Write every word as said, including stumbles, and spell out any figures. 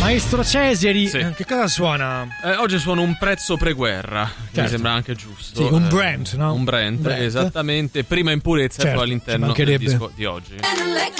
Maestro Cesari, Sì. che cosa suona? Eh, oggi suono un prezzo preguerra, che Certo. mi sembra anche giusto. Sì, un Eh, Brent, no? Un Brent, Brent. esattamente. Prima in purezza Certo, e poi ci all'interno del mancherebbe. disco di oggi.